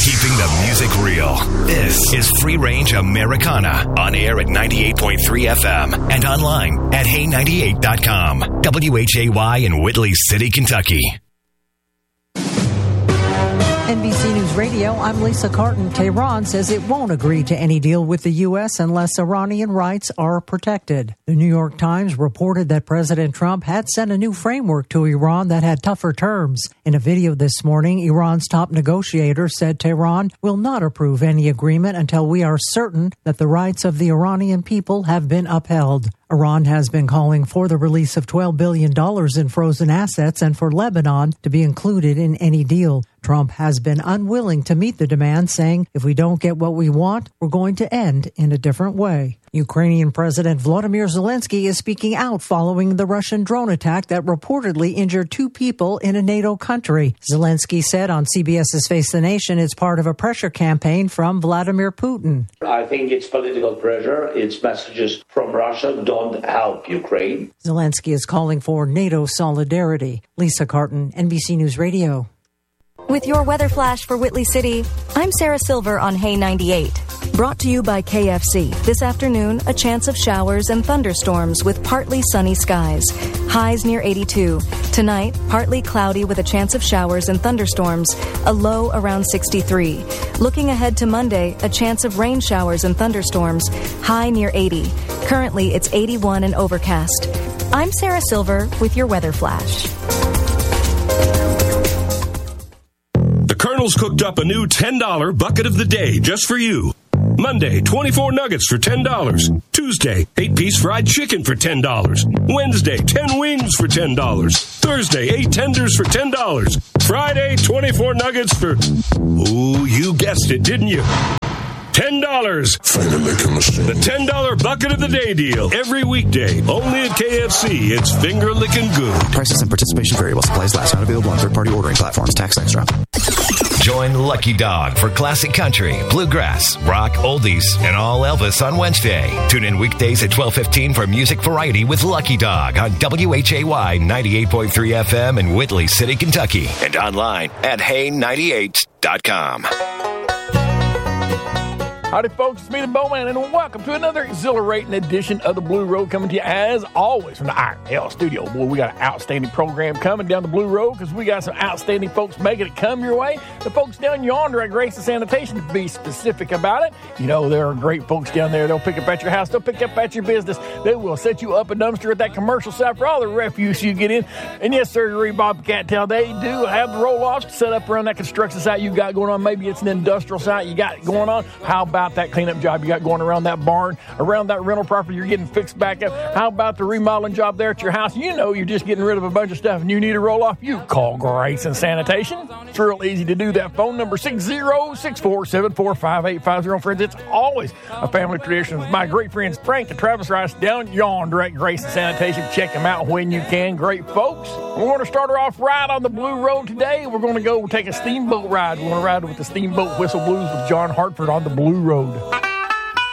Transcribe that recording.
Keeping the music real. This is Free Range Americana. On air at 98.3 FM and online at hey98.com. WHAY in Whitley City, Kentucky. NBC News Radio, I'm Lisa Carton. Tehran says it won't agree to any deal with the U.S. unless Iranian rights are protected. The New York Times reported that President Trump had sent a new framework to Iran that had tougher terms. In a video this morning, Iran's top negotiator said Tehran will not approve any agreement until we are certain that the rights of the Iranian people have been upheld. Iran has been calling for the release of $12 billion in frozen assets and for Lebanon to be included in any deal. Trump has been unwilling to meet the demand, saying, if we don't get what we want, we're going to end in a different way. Ukrainian President Volodymyr Zelensky is speaking out following the Russian drone attack that reportedly injured 2 people in a NATO country. Zelensky said on CBS's Face the Nation it's part of a pressure campaign from Vladimir Putin. I think it's political pressure. It's messages from Russia don't help Ukraine. Zelensky is calling for NATO solidarity. Lisa Carton, NBC News Radio. With your weather flash for Whitley City, I'm Sarah Silver on Hey 98. Brought to you by KFC. This afternoon, a chance of showers and thunderstorms with partly sunny skies. Highs near 82. Tonight, partly cloudy with a chance of showers and thunderstorms. A low around 63. Looking ahead to Monday, a chance of rain showers and thunderstorms. High near 80. Currently, it's 81 and overcast. I'm Sarah Silver with your weather flash. The Colonel's cooked up a new $10 bucket of the day just for you. Monday, 24 nuggets for $10. Tuesday, 8-piece fried chicken for $10. Wednesday, 10 wings for $10. Thursday, 8 tenders for $10. Friday, 24 nuggets for... Ooh, you guessed it, didn't you? $10. Finger licking machine. The $10 bucket of the day deal. Every weekday. Only at KFC. It's finger licking good. Prices and participation vary while supplies last. Not available on third-party ordering platforms. Tax extra. Join Lucky Dog for classic country, bluegrass, rock, oldies, and all Elvis on Wednesday. Tune in weekdays at 12:15 for music variety with Lucky Dog on WHAY 98.3 FM in Whitley City, Kentucky. And online at hey98.com. Howdy, folks. It's me, the Bowman, and welcome to another exhilarating edition of the Blue Road, coming to you, as always, from the Iron Hell Studio. Boy, we got an outstanding program coming down the Blue Road because we got some outstanding folks making it come your way. The folks down yonder at Grace and Sanitation, to be specific about it. You know, there are great folks down there. They'll pick up at your house. They'll pick up at your business. They will set you up a dumpster at that commercial site for all the refuse you get in. And yes, sir, Bob Cattail, they do have the roll-offs set up around that construction site you got going on. Maybe it's an industrial site you got going on. How about that cleanup job you got going around that barn, around that rental property you're getting fixed back up? How about the remodeling job there at your house? You know you're just getting rid of a bunch of stuff and you need a roll-off. You call Grace and Sanitation. It's real easy to do that. Phone number 60647458550. Friends, it's always a family tradition with my great friends Frank and Travis Rice down yonder at Grace and Sanitation. Check them out when you can. Great folks. We're going to start her off right on the Blue Road today. We're going to go take a steamboat ride. We're going to ride with the Steamboat Whistle Blues with John Hartford on the Blue Road.